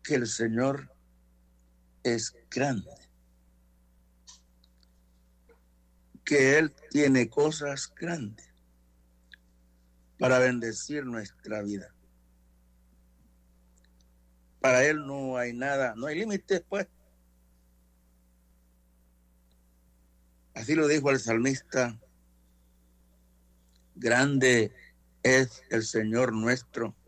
que el Señor es grande, que Él tiene cosas grandes para bendecir nuestra vida. Para Él no hay nada, no hay límites, pues. Así lo dijo el salmista: grande es el Señor nuestro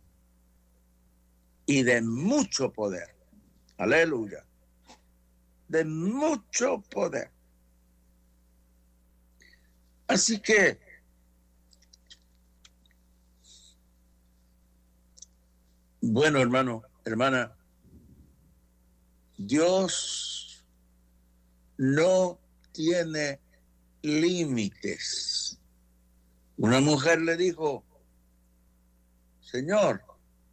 y de mucho poder. Aleluya. De mucho poder. Así que bueno, hermano, hermana, Dios no tiene límites. Una mujer le dijo: Señor,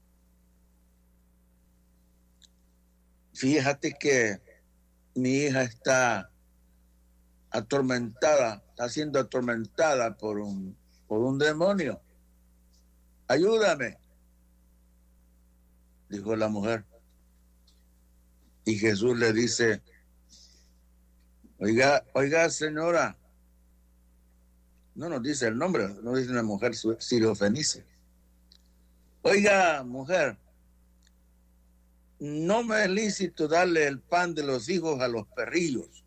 fíjate que mi hija está atormentada, está siendo atormentada por un demonio. Ayúdame, dijo la mujer. Y Jesús le dice: oiga, señora. No nos dice el nombre, no dice una mujer sirofenicia. Oiga, mujer, no me es lícito darle el pan de los hijos a los perrillos.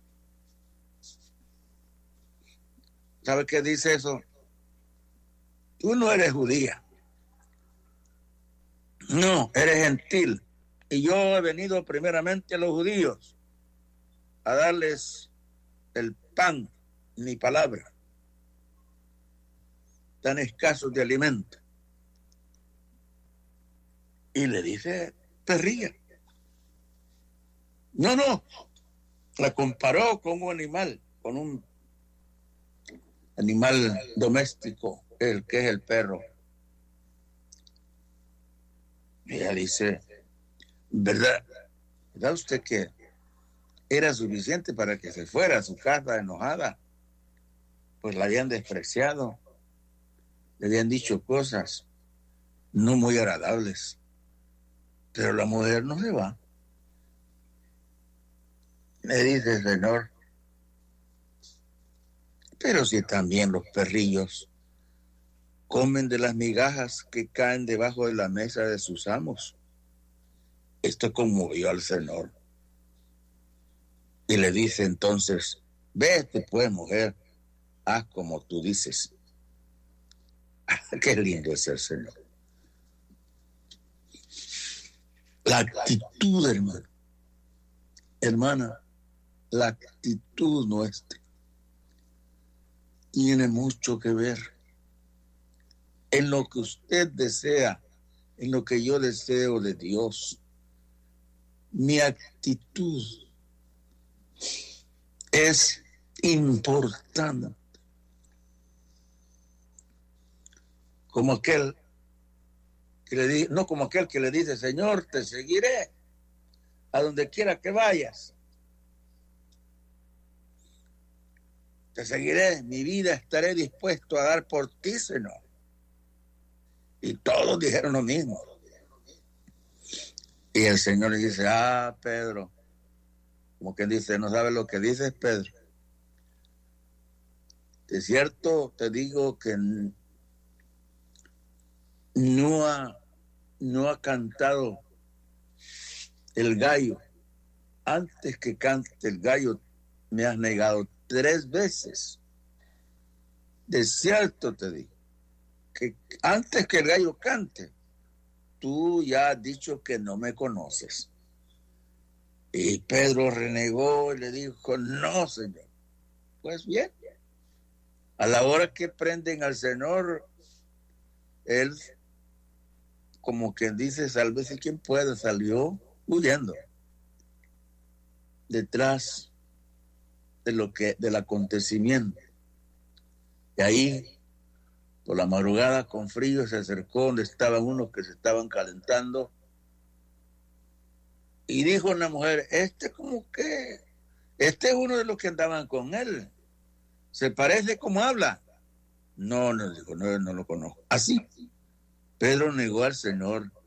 ¿Sabe qué dice eso? Tú no eres judía. No, eres gentil. Y yo he venido primeramente a los judíos a darles el pan, mi palabra. Tan escasos de alimento. Y le dice perrilla. No, la comparó con un animal, con un animal doméstico, el que es el perro. Y ella dice: ¿verdad usted que era suficiente para que se fuera a su casa enojada? Pues la habían despreciado, le habían dicho cosas no muy agradables, pero la mujer no se va. Me dice el Señor: pero si también los perrillos comen de las migajas que caen debajo de la mesa de sus amos. Esto conmovió al Señor. Y le dice entonces: vete pues, mujer, haz como tú dices. Qué lindo es el Señor. La actitud, hermana, la actitud nuestra tiene mucho que ver en lo que usted desea, en lo que yo deseo de Dios. Mi actitud es importante. Como aquel que le dice, no como aquel que le dice: Señor, te seguiré a donde quiera que vayas. Te seguiré, mi vida estaré dispuesto a dar por ti, Señor. Y todos dijeron lo mismo. Y el Señor le dice: Pedro, como quien dice, no sabes lo que dices, Pedro. De cierto te digo que no ha cantado el gallo. Antes que cante el gallo, me has negado 3 veces. De cierto te digo que antes que el gallo cante, tú ya has dicho que no me conoces. Y Pedro renegó y le dijo: no, Señor. Pues bien, a la hora que prenden al Señor, él, como quien dice, sálvese quien pueda, salió huyendo detrás del acontecimiento. Y ahí, por la madrugada, con frío, se acercó donde estaban unos que se estaban calentando. Y dijo una mujer: este es uno de los que andaban con él. ¿Se parece como habla? No, dijo, no lo conozco. Así, Pedro negó al Señor